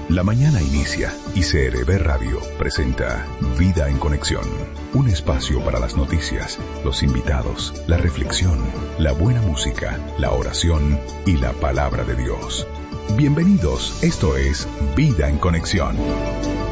La mañana inicia y CRB Radio presenta Vida en Conexión, un espacio para las noticias, los invitados, la reflexión, la buena música, la oración y la palabra de Dios. Bienvenidos, esto es Vida en Conexión.